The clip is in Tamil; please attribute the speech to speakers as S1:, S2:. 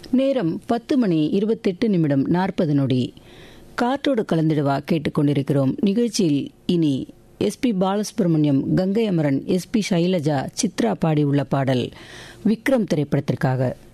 S1: நேரம் 10:28 காற்றோடு கலந்திடுவா கேட்டுக்கொண்டிருக்கிறோம். நிகழ்ச்சியில் இனி எஸ்பி பாலசுப்ரமணியம், கங்கை அமரன், எஸ்பி சைலஜா, சித்ரா பாடியுள்ள பாடல் விக்ரம் திரைப்படத்திற்காக.